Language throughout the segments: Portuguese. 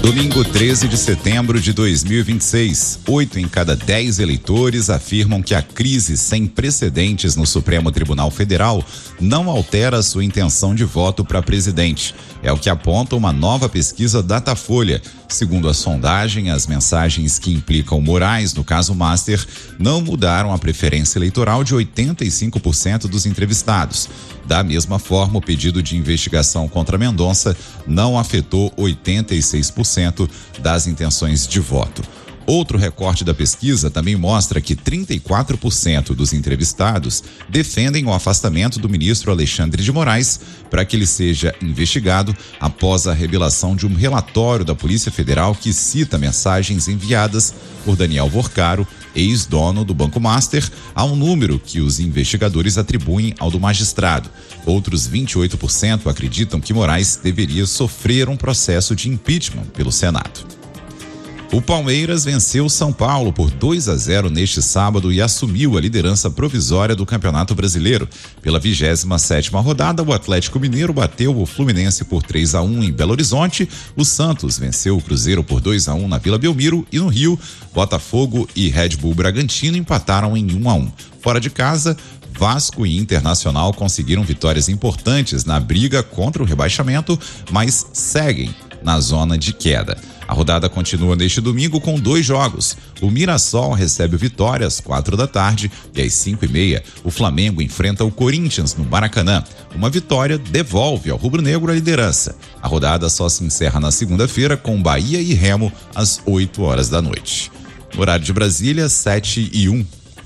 Domingo 13 de setembro de 2026, 8 em cada 10 eleitores afirmam que a crise sem precedentes no Supremo Tribunal Federal não altera sua intenção de voto para presidente. É o que aponta uma nova pesquisa Datafolha. Segundo a sondagem, as mensagens que implicam Moraes, no caso Master, não mudaram a preferência eleitoral de 85% dos entrevistados. Da mesma forma, o pedido de investigação contra Mendonça não afetou 86% das intenções de voto. Outro recorte da pesquisa também mostra que 34% dos entrevistados defendem o afastamento do ministro Alexandre de Moraes para que ele seja investigado após a revelação de um relatório da Polícia Federal que cita mensagens enviadas por Daniel Vorcaro, ex-dono do Banco Master, a um número que os investigadores atribuem ao do magistrado. Outros 28% acreditam que Moraes deveria sofrer um processo de impeachment pelo Senado. O Palmeiras venceu o São Paulo por 2-0 neste sábado e assumiu a liderança provisória do Campeonato Brasileiro. Pela 27ª rodada, o Atlético Mineiro bateu o Fluminense por 3-1 em Belo Horizonte. O Santos venceu o Cruzeiro por 2-1 na Vila Belmiro e no Rio, Botafogo e Red Bull Bragantino empataram em 1-1. Fora de casa, Vasco e Internacional conseguiram vitórias importantes na briga contra o rebaixamento, mas seguem na zona de queda. A rodada continua neste domingo com 2 jogos. O Mirassol recebe o Vitória às 4h e às 5h30 o Flamengo enfrenta o Corinthians no Maracanã. Uma vitória devolve ao rubro-negro a liderança. A rodada só se encerra na segunda-feira com Bahia e Remo às 8h da noite. Horário de Brasília, 7h01.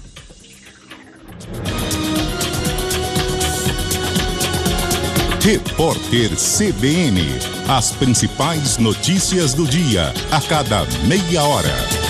Repórter CBN. As principais notícias do dia, a cada meia hora.